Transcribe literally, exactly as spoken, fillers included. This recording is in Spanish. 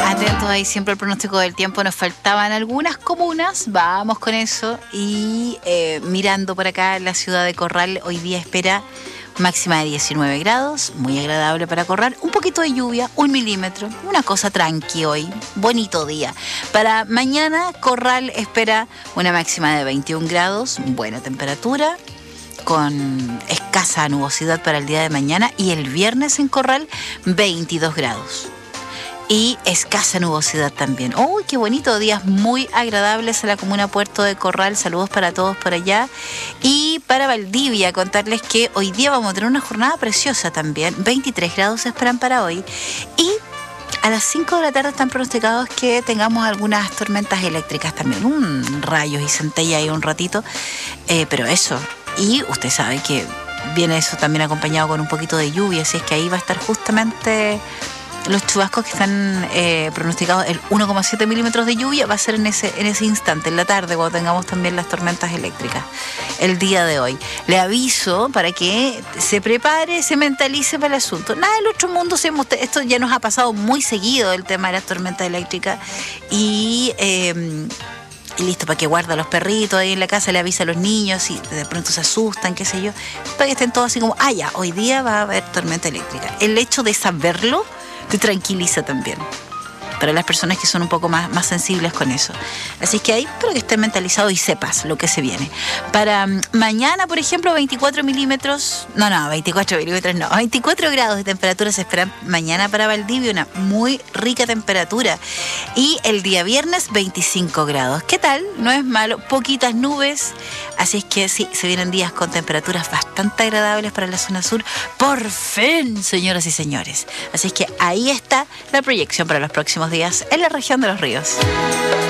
Atentos ahí siempre al pronóstico del tiempo. Nos faltaban algunas comunas, vamos con eso. Y eh, mirando por acá la ciudad de Corral, hoy día espera máxima de diecinueve grados, muy agradable para Corral, un poquito de lluvia, un milímetro, una cosa tranqui hoy, bonito día. Para mañana Corral espera una máxima de veintiún grados, buena temperatura, con escasa nubosidad para el día de mañana, y el viernes en Corral veintidós grados. Y escasa nubosidad también. ¡Uy, qué bonito! Días muy agradables a la comuna Puerto de Corral. Saludos para todos por allá. Y para Valdivia, contarles que hoy día vamos a tener una jornada preciosa también. veintitrés grados se esperan para hoy. Y a las cinco de la tarde están pronosticados que tengamos algunas tormentas eléctricas también. Un rayos y centella ahí un ratito. Eh, pero eso. Y usted sabe que viene eso también acompañado con un poquito de lluvia. Así es que ahí va a estar justamente... los chubascos que están eh, pronosticados, el uno coma siete milímetros de lluvia va a ser en ese, en ese instante, en la tarde, cuando tengamos también las tormentas eléctricas, el día de hoy. Le aviso para que se prepare, se mentalice para el asunto. Nada del otro mundo, esto ya nos ha pasado muy seguido, el tema de las tormentas eléctricas, y... Eh, Y listo, para que guarda a los perritos ahí en la casa, le avisa a los niños y de pronto se asustan, qué sé yo, para que estén todos así como, ah, ya, hoy día va a haber tormenta eléctrica. El hecho de saberlo te tranquiliza también, para las personas que son un poco más, más sensibles con eso. Así que ahí, espero que estés mentalizado y sepas lo que se viene. Para um, mañana, por ejemplo, veinticuatro milímetros, no, no, veinticuatro milímetros no, veinticuatro grados de temperatura se esperan mañana para Valdivia, una muy rica temperatura. Y el día viernes, veinticinco grados. ¿Qué tal? No es malo, poquitas nubes, así es que sí, se vienen días con temperaturas bastante agradables para la zona sur. Por fin, señoras y señores. Así es que ahí está la proyección para los próximos días en la región de Los Ríos.